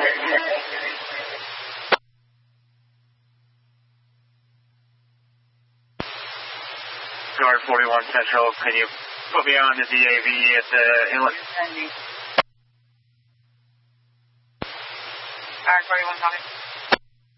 Guard 41 Central, can you put me on the DAV at the inlet? Guard 41 copy.